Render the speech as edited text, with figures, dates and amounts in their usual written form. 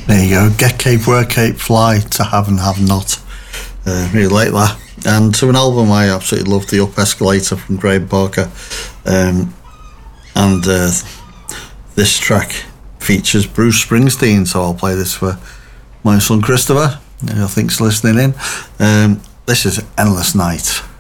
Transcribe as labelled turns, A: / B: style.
A: There you go. Get Cape, Work Cape, Fly, To Have and Have Not. Really like that. And to an album I absolutely love, The Up Escalator from Graham Parker. This track features Bruce Springsteen, so I'll play this for my son Christopher, who I think's listening in. This is Endless Night.